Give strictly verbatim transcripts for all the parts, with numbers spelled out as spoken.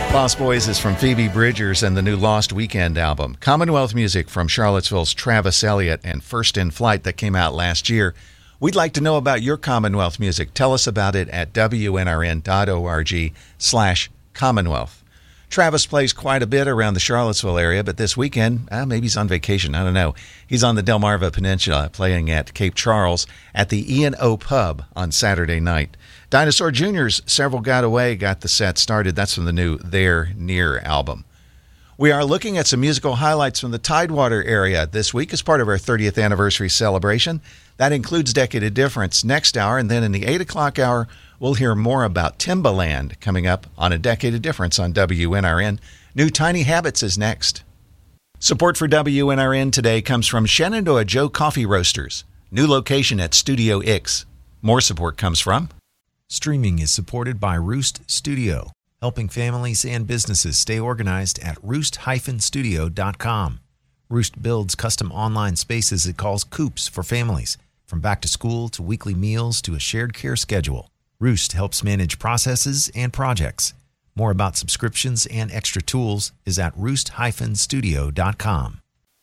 Lost Boys is from Phoebe Bridgers and the new Lost Weekend album. Commonwealth music from Charlottesville's Travis Elliott and First in Flight that came out last year. We'd like to know about your Commonwealth music. Tell us about it at W N R N dot org slash Commonwealth. Travis plays quite a bit around the Charlottesville area, but this weekend, uh, maybe he's on vacation, I don't know. He's on the Delmarva Peninsula playing at Cape Charles at the E and O Pub on Saturday night. Dinosaur Junior's Several Got Away got the set started. That's from the new There Near album. We are looking at some musical highlights from the Tidewater area this week as part of our thirtieth anniversary celebration. That includes Decade of Difference next hour, and then in the eight o'clock hour, we'll hear more about Timbaland coming up on A Decade of Difference on W N R N. New Tiny Habits is next. Support for W N R N today comes from Shenandoah Joe Coffee Roasters. New location at Studio Ix. More support comes from... Streaming is supported by Roost Studio, helping families and businesses stay organized at roost dash studio dot com. Roost builds custom online spaces it calls Coops for families, from back to school to weekly meals to a shared care schedule. Roost helps manage processes and projects. More about subscriptions and extra tools is at roost dash studio dot com.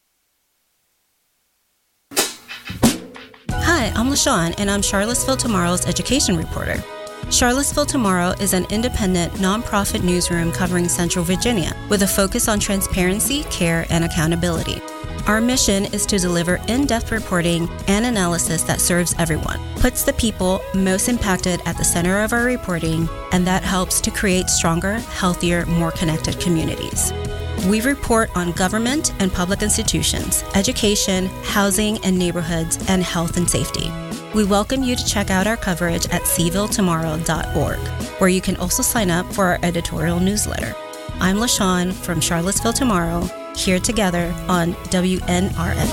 Hi, I'm LaShawn, and I'm Charlottesville Tomorrow's education reporter. Charlottesville Tomorrow is an independent, nonprofit newsroom covering Central Virginia with a focus on transparency, care, and accountability. Our mission is to deliver in-depth reporting and analysis that serves everyone, puts the people most impacted at the center of our reporting, and that helps to create stronger, healthier, more connected communities. We report on government and public institutions, education, housing and neighborhoods, and health and safety. We welcome you to check out our coverage at c ville tomorrow dot org, where you can also sign up for our editorial newsletter. I'm LaShawn from Charlottesville Tomorrow, here together on W N R N.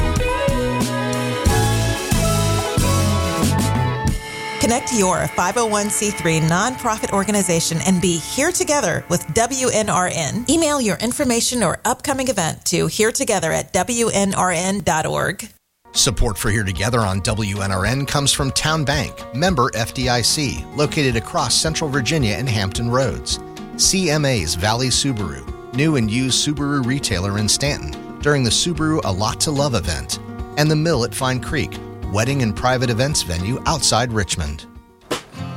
Connect your five oh one c three nonprofit organization and be here together with W N R N. Email your information or upcoming event to here together at W N R N dot org. Support for Here Together on W N R N comes from Town Bank, member F D I C, located across Central Virginia and Hampton Roads. C M A's Valley Subaru, new and used Subaru retailer in Stanton during the Subaru A Lot to Love event. And The Mill at Fine Creek, wedding and private events venue outside Richmond.